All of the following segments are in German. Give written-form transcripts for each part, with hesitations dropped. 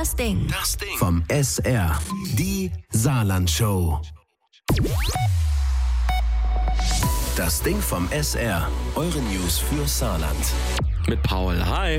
Das Ding. Vom SR. Die Saarland-Show. Das Ding vom SR. Eure News für Saarland. Mit Paul. Hi.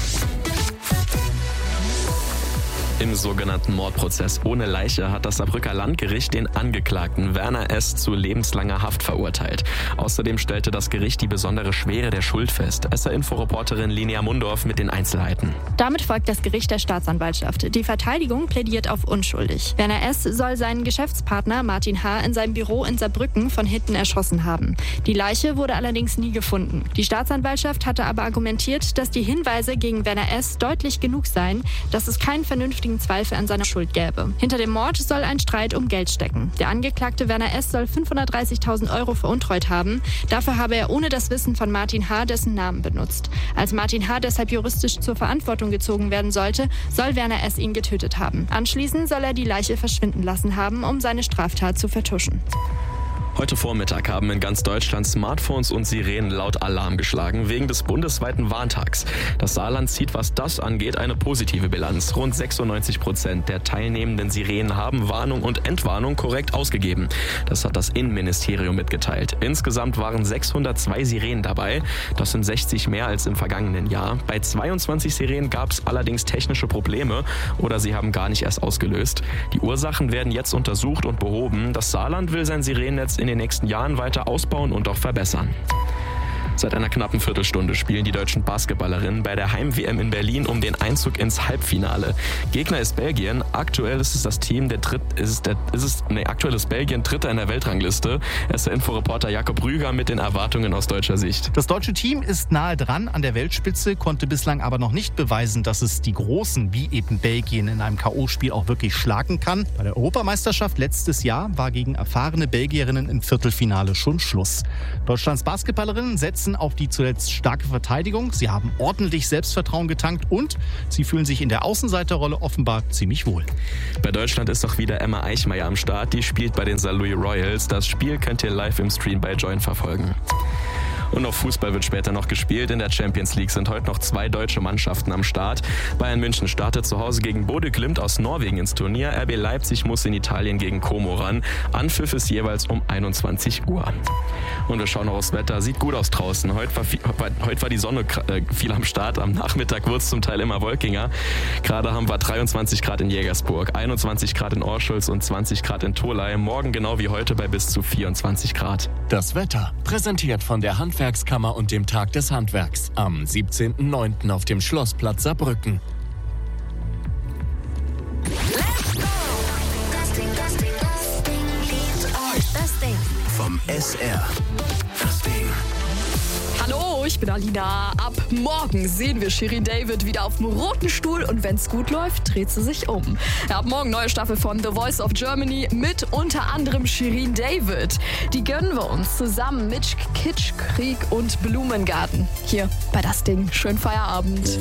Im sogenannten Mordprozess ohne Leiche hat das Saarbrücker Landgericht den Angeklagten Werner S. zu lebenslanger Haft verurteilt. Außerdem stellte das Gericht die besondere Schwere der Schuld fest. SR-Info-Reporterin Linia Mundorf mit den Einzelheiten. Damit folgt das Gericht der Staatsanwaltschaft. Die Verteidigung plädiert auf unschuldig. Werner S. soll seinen Geschäftspartner Martin H. in seinem Büro in Saarbrücken von hinten erschossen haben. Die Leiche wurde allerdings nie gefunden. Die Staatsanwaltschaft hatte aber argumentiert, dass die Hinweise gegen Werner S. deutlich genug seien, dass es keinen vernünftigen Zweifel an seiner Schuld gäbe. Hinter dem Mord soll ein Streit um Geld stecken. Der Angeklagte Werner S. soll 530.000 € veruntreut haben. Dafür habe er ohne das Wissen von Martin H. dessen Namen benutzt. Als Martin H. deshalb juristisch zur Verantwortung gezogen werden sollte, soll Werner S. ihn getötet haben. Anschließend soll er die Leiche verschwinden lassen haben, um seine Straftat zu vertuschen. Heute Vormittag haben in ganz Deutschland Smartphones und Sirenen laut Alarm geschlagen, wegen des bundesweiten Warntags. Das Saarland zieht, was das angeht, eine positive Bilanz. Rund 96% der teilnehmenden Sirenen haben Warnung und Entwarnung korrekt ausgegeben. Das hat das Innenministerium mitgeteilt. Insgesamt waren 602 Sirenen dabei. Das sind 60 mehr als im vergangenen Jahr. Bei 22 Sirenen gab es allerdings technische Probleme oder sie haben gar nicht erst ausgelöst. Die Ursachen werden jetzt untersucht und behoben. Das Saarland will sein Sirenennetz in den nächsten Jahren weiter ausbauen und auch verbessern. Seit einer knappen Viertelstunde spielen die deutschen Basketballerinnen bei der Heim-WM in Berlin um den Einzug ins Halbfinale. Gegner ist Belgien. Aktuell ist Belgien Dritter in der Weltrangliste. SR-Info-Reporter Jakob Rüger mit den Erwartungen aus deutscher Sicht. Das deutsche Team ist nahe dran an der Weltspitze, konnte bislang aber noch nicht beweisen, dass es die Großen wie eben Belgien in einem K.O.-Spiel auch wirklich schlagen kann. Bei der Europameisterschaft letztes Jahr war gegen erfahrene Belgierinnen im Viertelfinale schon Schluss. Deutschlands Basketballerinnen setzen auf die zuletzt starke Verteidigung. Sie haben ordentlich Selbstvertrauen getankt und sie fühlen sich in der Außenseiterrolle offenbar ziemlich wohl. Bei Deutschland ist auch wieder Emma Eichmeier am Start. Die spielt bei den St. Louis Royals. Das Spiel könnt ihr live im Stream bei Join verfolgen. Und auch Fußball wird später noch gespielt. In der Champions League sind heute noch 2 deutsche Mannschaften am Start. Bayern München startet zu Hause gegen Bodø Glimt aus Norwegen ins Turnier. RB Leipzig muss in Italien gegen Como ran. Anpfiff ist jeweils um 21 Uhr. Und wir schauen noch aufs Wetter. Sieht gut aus draußen. Heute war die Sonne viel am Start. Am Nachmittag wurde es zum Teil immer wolkiger. Gerade haben wir 23 Grad in Jägersburg, 21 Grad in Orscholz und 20 Grad in Tholey. Morgen genau wie heute bei bis zu 24 Grad. Das Wetter, präsentiert von der Handwerkskammer und dem Tag des Handwerks am 17.09. auf dem Schlossplatz Saarbrücken. Das Ding. Vom SR. Das Ding. Hallo, ich bin Alina. Ab morgen sehen wir Shirin David wieder auf dem roten Stuhl und wenn's gut läuft, dreht sie sich um. Ab morgen neue Staffel von The Voice of Germany mit unter anderem Shirin David. Die gönnen wir uns zusammen mit Kitschkrieg und Blumengarten. Hier bei Das Ding. Schönen Feierabend.